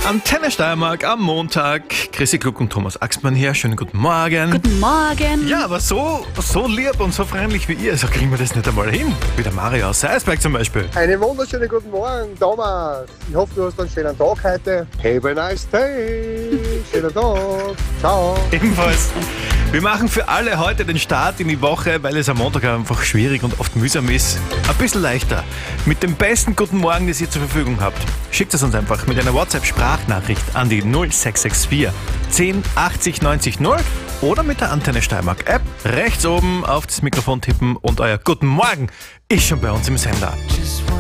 Antenne Steiermark am Montag. Chrissy Kluck und Thomas Axmann hier. Schönen guten Morgen. Guten Morgen. Ja, aber so lieb und so freundlich wie ihr, so kriegen wir das nicht einmal hin. Wie der Mario aus Seisberg zum Beispiel. Einen wunderschönen guten Morgen, Thomas. Ich hoffe, du hast einen schönen Tag heute. Have a nice day. Schönen Tag. Ciao. Ebenfalls. Wir machen für alle heute den Start in die Woche, weil es am Montag einfach schwierig und oft mühsam ist, ein bisschen leichter. Mit dem besten Guten Morgen, das ihr zur Verfügung habt. Schickt es uns einfach mit einer WhatsApp-Sprachnachricht an die 0664 10 80 90 0 oder mit der Antenne Steiermark App rechts oben auf das Mikrofon tippen und euer Guten Morgen ist schon bei uns im Sender.